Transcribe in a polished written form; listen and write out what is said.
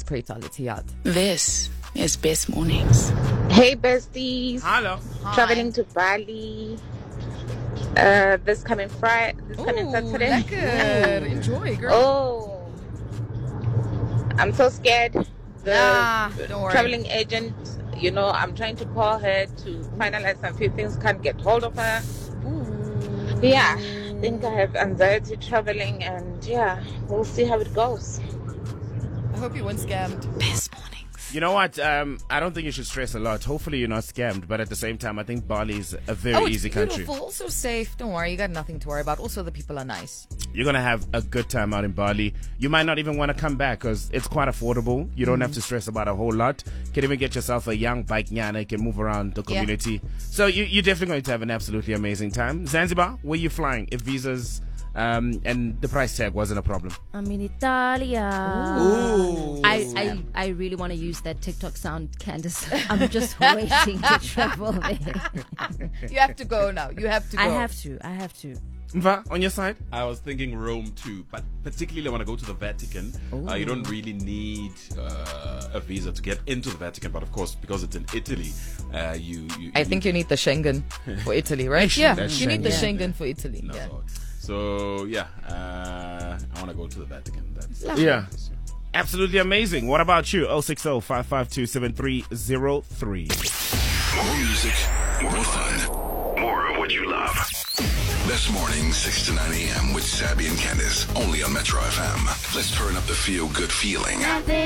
Creatality out. This is Best Mornings. Hey besties. Hello. Traveling to Bali. This coming Saturday. Lekker. Enjoy, girl. Oh, I'm so scared. Don't worry. Traveling agent, I'm trying to call her to finalize some few things. Can't get hold of her. Yeah, I think I have anxiety traveling, and we'll see how it goes. I hope you weren't scammed. Best Mornings. You know what? I don't think you should stress a lot. Hopefully you're not scammed, but at the same time, I think Bali is a very easy country. Beautiful, also safe. Don't worry, you got nothing to worry about. Also, the people are nice. You're going to have a good time out in Bali. You might not even want to come back because it's quite affordable. You don't have to stress about a whole lot. You can even get yourself a young bike nyana. You can move around the community. So you're definitely going to have an absolutely amazing time. Zanzibar, where are you flying? If visas and the price tag wasn't a problem. I'm in Italia. Ooh. I really want to use that TikTok sound, Candace. I'm just waiting to travel there. You have to go now. You have to go. I have to. Mva, on your side? I was thinking Rome too, but particularly when I go to the Vatican, you don't really need a visa to get into the Vatican. But of course, because it's in Italy, I think you need the Schengen for Italy, right? Yeah, you need the Schengen for Italy. No, Yeah. So I want to go to the Vatican. That's Yeah. Absolutely amazing. What about you? 060-552-7303. More music, more fun, more of what you love. Best Mornings, 6 to 9 a.m. with Sabby and Candace, only on Metro FM. Let's turn up the feel-good feeling.